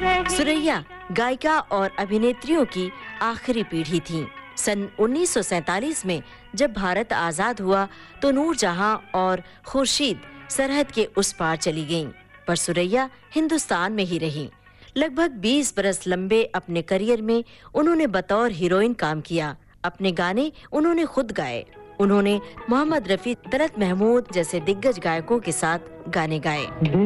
सुरैया गायिका और अभिनेत्रियों की आखिरी पीढ़ी थीं। सन 1947 में जब भारत आजाद हुआ तो नूरजहां और खुर्शीद सरहद के उस पार चली गईं, पर सुरैया हिंदुस्तान में ही रहीं। लगभग 20 बरस लंबे अपने करियर में उन्होंने बतौर हीरोइन काम किया। अपने गाने उन्होंने खुद गाए। उन्होंने मोहम्मद रफी, तलत महमूद जैसे दिग्गज गायकों के साथ गाने गाए।